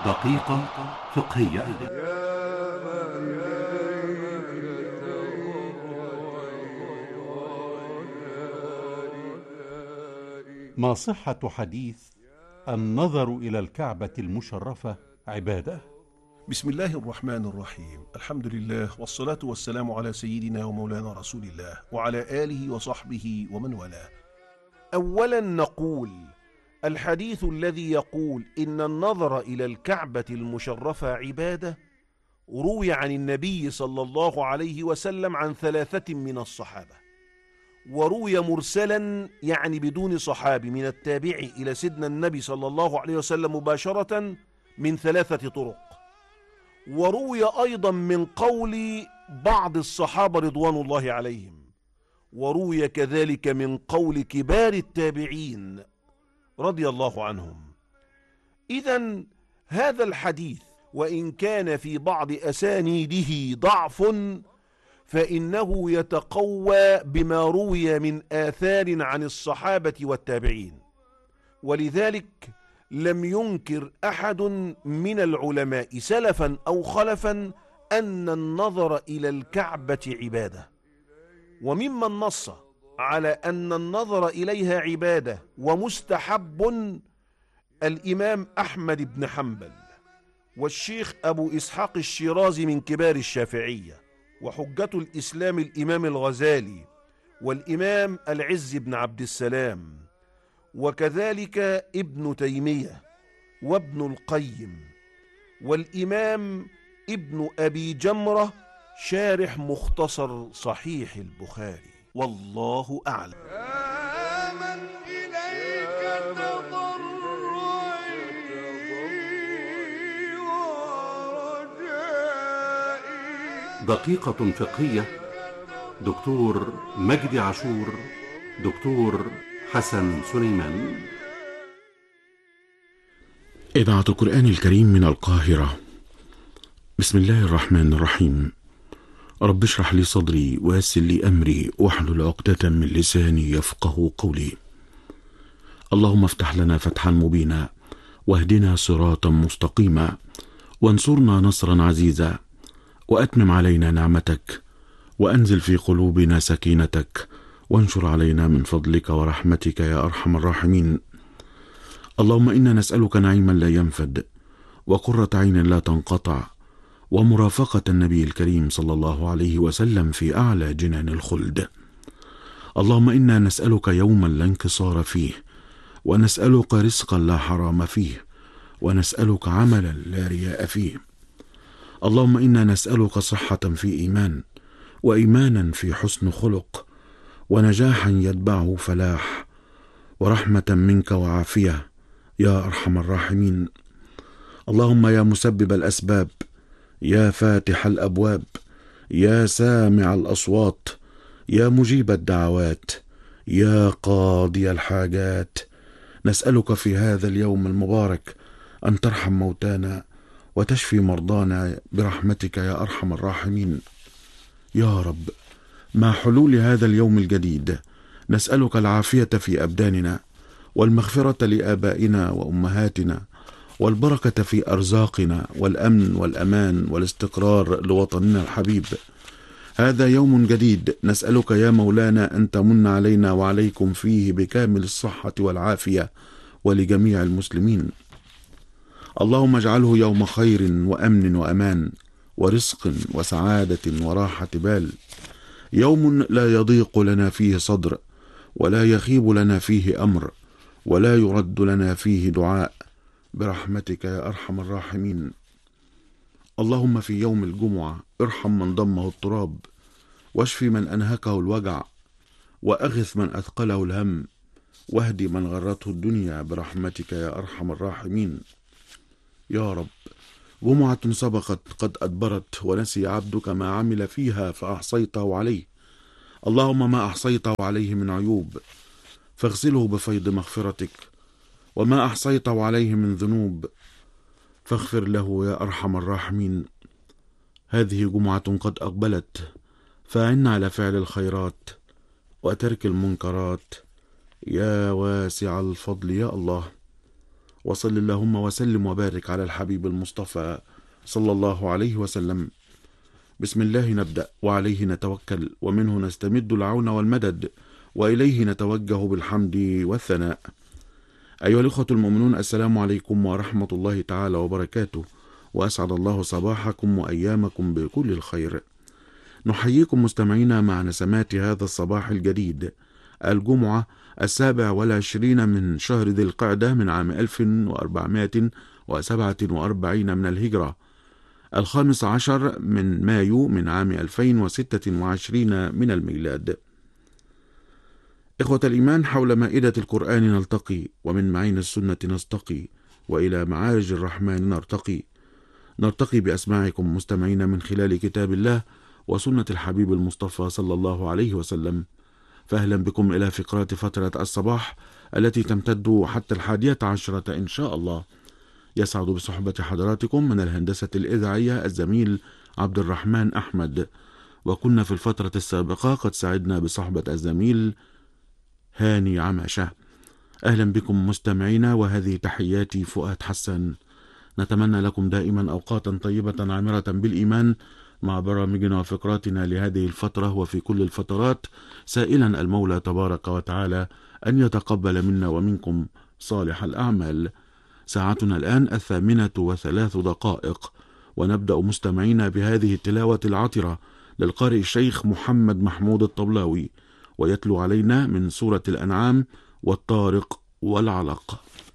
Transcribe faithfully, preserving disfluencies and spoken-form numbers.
دقيقة فقهية. ما صحة حديث النظر إلى الكعبة المشرفة عبادة؟ بسم الله الرحمن الرحيم. الحمد لله والصلاة والسلام على سيدنا ومولانا رسول الله وعلى آله وصحبه ومن والاه. أولا نقول الحديث الذي يقول إن النظر إلى الكعبة المشرفة عبادة روي عن النبي صلى الله عليه وسلم عن ثلاثة من الصحابة، وروي مرسلا يعني بدون صحابي من التابعي إلى سيدنا النبي صلى الله عليه وسلم مباشرة من ثلاثة طرق، وروي أيضا من قول بعض الصحابة رضوان الله عليهم، وروي كذلك من قول كبار التابعين رضي الله عنهم. إذن هذا الحديث وإن كان في بعض أسانيده ضعف فإنه يتقوى بما روي من آثار عن الصحابة والتابعين، ولذلك لم ينكر أحد من العلماء سلفا أو خلفا أن النظر إلى الكعبة عبادة. وممن نص على أن النظر إليها عبادة ومستحب الإمام أحمد بن حنبل، والشيخ أبو إسحاق الشيرازي من كبار الشافعية، وحجة الإسلام الإمام الغزالي، والإمام العز بن عبد السلام، وكذلك ابن تيمية وابن القيم، والإمام ابن أبي جمرة شارح مختصر صحيح البخاري، والله أعلم. آمن إليك تضرعي ورجائي. دقيقة فقهية. دكتور مجدي عاشور، دكتور حسن سليمان. إذاعة القرآن الكريم من القاهرة. بسم الله الرحمن الرحيم. رب اشرح لي صدري ويسر لي أمري واحلل عقدة من لساني يفقه قولي. اللهم افتح لنا فتحا مبينا واهدنا صراطا مستقيما وانصرنا نصرا عزيزا وأتمم علينا نعمتك وأنزل في قلوبنا سكينتك وانشر علينا من فضلك ورحمتك يا أرحم الراحمين. اللهم إنا نسألك نعيما لا ينفد وقرة عين لا تنقطع ومرافقة النبي الكريم صلى الله عليه وسلم في أعلى جنان الخلد. اللهم إنا نسألك يوما لا انكسار فيه، ونسألك رزقا لا حرام فيه، ونسألك عملا لا رياء فيه. اللهم إنا نسألك صحة في إيمان، وإيمانا في حسن خلق، ونجاحا يتبعه فلاح، ورحمة منك وعافية يا أرحم الراحمين. اللهم يا مسبب الأسباب، يا فاتح الأبواب، يا سامع الأصوات، يا مجيب الدعوات، يا قاضي الحاجات، نسألك في هذا اليوم المبارك أن ترحم موتانا وتشفي مرضانا برحمتك يا أرحم الراحمين. يا رب، مع حلول هذا اليوم الجديد نسألك العافية في أبداننا، والمغفرة لآبائنا وأمهاتنا، والبركة في أرزاقنا، والأمن والأمان والاستقرار لوطننا الحبيب. هذا يوم جديد نسألك يا مولانا أن تمن علينا وعليكم فيه بكامل الصحة والعافية ولجميع المسلمين. اللهم اجعله يوم خير وأمن وأمان ورزق وسعادة وراحة بال، يوم لا يضيق لنا فيه صدر، ولا يخيب لنا فيه أمر، ولا يرد لنا فيه دعاء، برحمتك يا أرحم الراحمين. اللهم في يوم الجمعة ارحم من ضمه التراب، واشف من أنهكه الوجع، وأغث من أثقله الهم، واهدي من غرته الدنيا برحمتك يا أرحم الراحمين. يا رب، جمعة سبقت قد أدبرت ونسي عبدك ما عمل فيها فأحصيته عليه. اللهم ما أحصيته عليه من عيوب فاغسله بفيض مغفرتك، وما أحصيته عليه من ذنوب فاغفر له يا أرحم الراحمين. هذه جمعة قد أقبلت، فأعنا على فعل الخيرات وترك المنكرات يا واسع الفضل يا الله. وصل اللهم وسلم وبارك على الحبيب المصطفى صلى الله عليه وسلم. بسم الله نبدأ وعليه نتوكل ومنه نستمد العون والمدد وإليه نتوجه بالحمد والثناء. أيها الأخوة المؤمنون، السلام عليكم ورحمة الله تعالى وبركاته، وأسعد الله صباحكم وأيامكم بكل الخير. نحييكم مستمعينا مع نسمات هذا الصباح الجديد، الجمعة السابع والعشرين من شهر ذي القعدة من عام ألف وأربعمائة وسبعة وأربعين من الهجرة، الخامس عشر من مايو من عام ألفين وستة وعشرين من الميلاد. إخوة الإيمان، حول مائدة القرآن نلتقي، ومن معين السنة نستقي، وإلى معارج الرحمن نرتقي. نرتقي بأسماعكم مستمعين من خلال كتاب الله وسنة الحبيب المصطفى صلى الله عليه وسلم. فأهلا بكم إلى فقرات فترة الصباح التي تمتد حتى الحادية عشرة إن شاء الله. يسعد بصحبة حضراتكم من الهندسة الإذاعية الزميل عبد الرحمن أحمد، وكنا في الفترة السابقة قد سعدنا بصحبة الزميل هاني عماشة. أهلا بكم مستمعينا، وهذه تحياتي فؤاد حسن. نتمنى لكم دائما أوقاتا طيبة عامرة بالإيمان مع برامجنا وفقراتنا لهذه الفترة وفي كل الفترات، سائلا المولى تبارك وتعالى أن يتقبل منا ومنكم صالح الأعمال. ساعتنا الآن الثامنة وثلاث دقائق، ونبدأ مستمعينا بهذه التلاوة العطرة للقارئ الشيخ محمد محمود الطبلاوي، ويتلو علينا من سورة الأنعام والطارق والعلق.